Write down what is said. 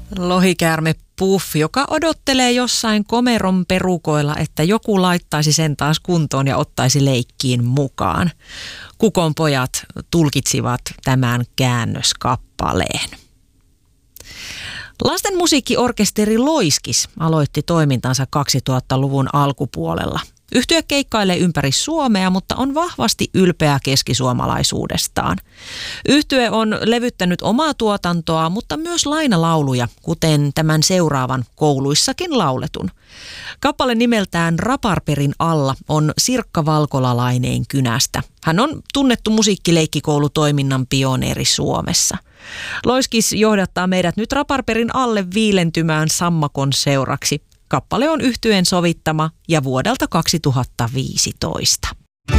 Lohikäärme Puff, joka odottelee jossain komeron perukoilla, että joku laittaisi sen taas kuntoon ja ottaisi leikkiin mukaan. Kukon pojat tulkitsivat tämän käännöskappaleen. Lasten musiikkiorkesteri Loiskis aloitti toimintansa 2000-luvun alkupuolella. Yhtye keikkailee ympäri Suomea, mutta on vahvasti ylpeä keskisuomalaisuudestaan. Yhtye on levyttänyt omaa tuotantoa, mutta myös lainalauluja, kuten tämän seuraavan kouluissakin lauletun. Kappale nimeltään Raparperin alla on Sirkka Valkolalaineen kynästä. Hän on tunnettu musiikkileikkikoulutoiminnan pioneeri Suomessa. Loiskis johdattaa meidät nyt Raparperin alle viilentymään sammakon seuraksi. Kappale on yhtyeen sovittama ja vuodelta 2015.